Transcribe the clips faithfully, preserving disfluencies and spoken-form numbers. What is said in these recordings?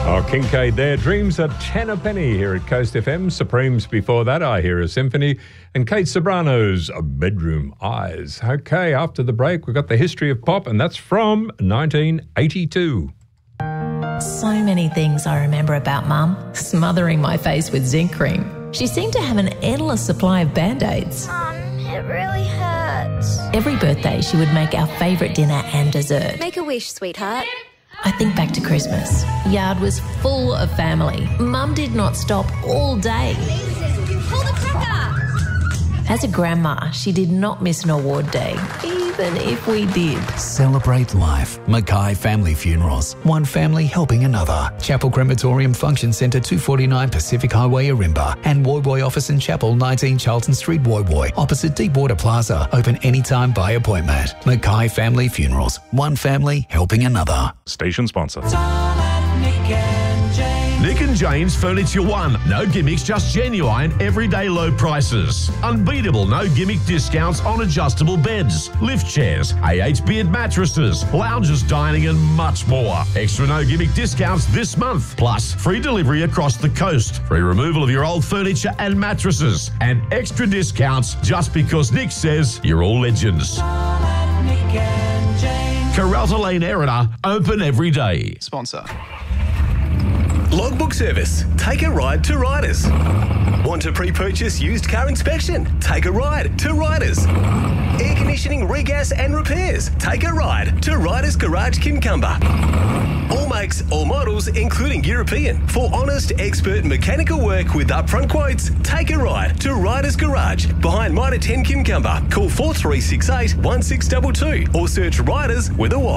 Oh, Kincaid there. Dreams are ten a penny here at Coast F M. Supremes before that, I Hear a Symphony. And Kate Sobrano's Bedroom Eyes. Okay, after the break, we've got the history of pop, and that's from nineteen eighty-two. So many things I remember about Mum. Smothering my face with zinc cream. She seemed to have an endless supply of Band-Aids. Mum, it really hurts. Every birthday, she would make our favourite dinner and dessert. Make a wish, sweetheart. I think back to Christmas. Yard was full of family. Mum did not stop all day. Pull the cracker! As a grandma, she did not miss an award day, even if we did. Celebrate life. Mackay Family Funerals. One family helping another. Chapel Crematorium Function Centre, two forty-nine Pacific Highway, Arimba. And Woy Woy Office and Chapel, nineteen Charlton Street, Woy Woy. Opposite Deepwater Plaza. Open anytime by appointment. Mackay Family Funerals. One family helping another. Station sponsor. Nick and Jane's Furniture One. No gimmicks, just genuine, everyday low prices. Unbeatable no gimmick discounts on adjustable beds, lift chairs, A H Beard mattresses, lounges, dining and much more. Extra no gimmick discounts this month. Plus, free delivery across the coast. Free removal of your old furniture and mattresses. And extra discounts just because Nick says you're all legends. Carralta Lane, Erina, open every day. Sponsor. Logbook service. Take a ride to Riders. Want to pre-purchase used car inspection? Take a ride to Riders. Air conditioning, regas and repairs? Take a ride to Riders Garage Kincumber. All makes, all models, including European. For honest, expert mechanical work with upfront quotes, take a ride to Riders Garage behind Mitre ten Kincumber. Call four three six eight, one six two two or search Riders with a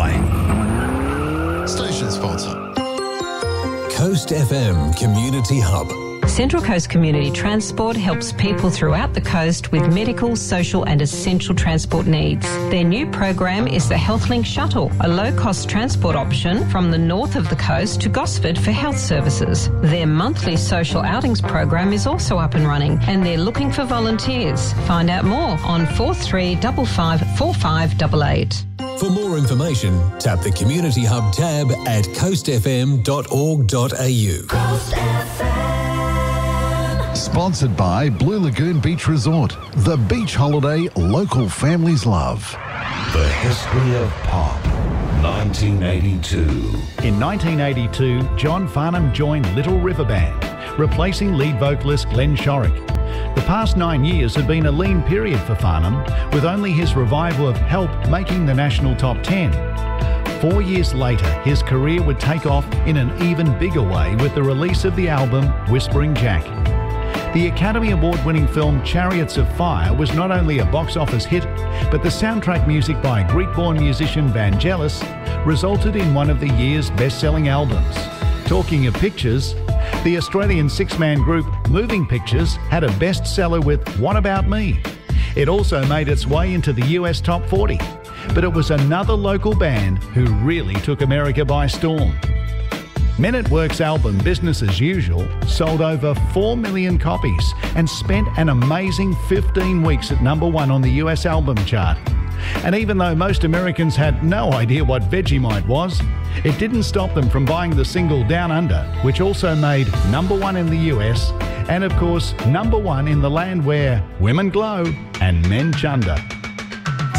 Y. Station sponsor. Coast F M Community Hub. Central Coast Community Transport helps people throughout the coast with medical, social and essential transport needs. Their new program is the HealthLink Shuttle, a low-cost transport option from the north of the coast to Gosford for health services. Their monthly social outings program is also up and running, and they're looking for volunteers. Find out more on four three five five four five eight eight. For more information, tap the Community Hub tab at coast f m dot org dot a u. Coast F M. Sponsored by Blue Lagoon Beach Resort, the beach holiday local families love. The history of pop, nineteen eighty-two. In nineteen eighty-two, John Farnham joined Little River Band, replacing lead vocalist Glenn Shorrock. The past nine years had been a lean period for Farnham, with only his revival of Help making the national top ten. Four years later, his career would take off in an even bigger way with the release of the album Whispering Jack. The Academy Award-winning film Chariots of Fire was not only a box office hit, but the soundtrack music by Greek-born musician Vangelis resulted in one of the year's best-selling albums. Talking of pictures, the Australian six-man group Moving Pictures had a bestseller with What About Me? It also made its way into the U S top forty, but it was another local band who really took America by storm. Men at Work's album Business As Usual sold over four million copies and spent an amazing fifteen weeks at number one on the U S album chart. And even though most Americans had no idea what Vegemite was, it didn't stop them from buying the single Down Under, which also made number one in the U S and, of course, number one in the land where women glow and men chunder.